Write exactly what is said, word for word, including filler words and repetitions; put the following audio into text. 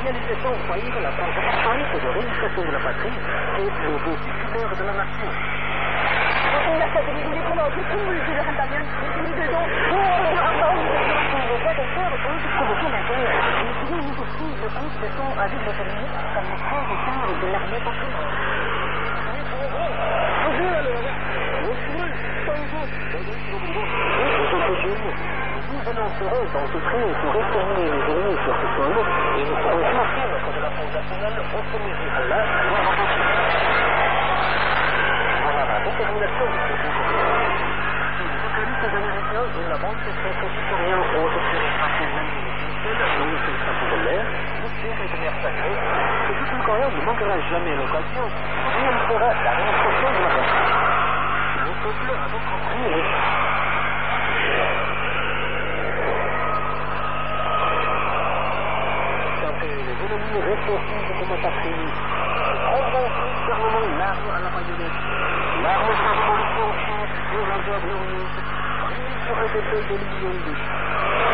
réalisation au foyer de la France et de réalisation de la patrie est le beau titulaire de la nation. 인력자들이 우리 본업을 공물질을 한다면 우리들도 공업을 한다고 les droits d'auteur ont jusqu'au bout majeur. Les civils nous aussi de honte se sont avec l'autonomie comme les frères et sœurs de l'armée patriote. Nous annoncerons dans ce triomphe pour exterminer les ennemis sur ce sol et nous ferons sortir notre drapeau national au premier du Allah. Voilà la détermination du peuple coréen. Les socialistes américains et la banque secrète supérieure aux autorités nationales de l'Union de l'air, l'histoire est de l'air sacré, que tout le Coréen ne manquera jamais l'occasion, et elle fera la réinsertion de la race. Le peuple a donc compris les les ennemis réfléchissent de notre patrie. Prendrons fermement l'arme à la baïonnette. L'arme de la révolution chante sur la voie glorieuse. Brille sur les épaules des millions de